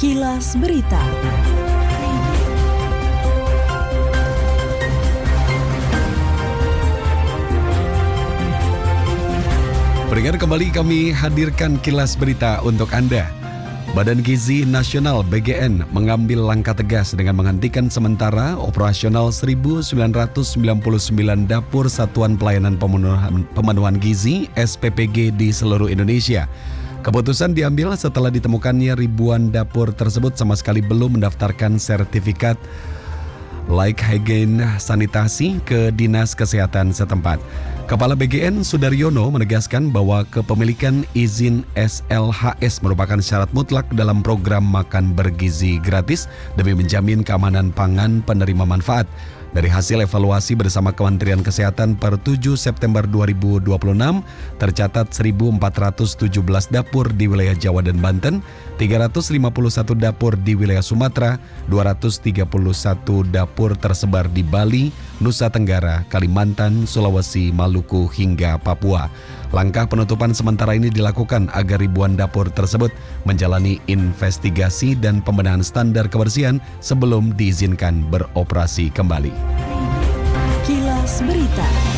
Kilas Berita. Pendengar, kembali kami hadirkan Kilas Berita untuk Anda. Badan Gizi Nasional BGN mengambil langkah tegas dengan menghentikan sementara operasional 1.999 dapur Satuan Pelayanan Pemenuhan Gizi (SPPG) di seluruh Indonesia. Keputusan diambil setelah ditemukannya ribuan dapur tersebut sama sekali belum mendaftarkan sertifikat layak hygiene sanitasi ke Dinas Kesehatan setempat. Kepala BGN Sudaryono menegaskan bahwa kepemilikan izin SLHS merupakan syarat mutlak dalam program makan bergizi gratis demi menjamin keamanan pangan penerima manfaat. Dari hasil evaluasi bersama Kementerian Kesehatan per 7 September 2026, tercatat 1.417 dapur di wilayah Jawa dan Banten, 351 dapur di wilayah Sumatera, 231 dapur tersebar di Bali, Nusa Tenggara, Kalimantan, Sulawesi, Maluku, hingga Papua. Langkah penutupan sementara ini dilakukan agar ribuan dapur tersebut menjalani investigasi dan pembenahan standar kebersihan sebelum diizinkan beroperasi kembali. Kilas Berita.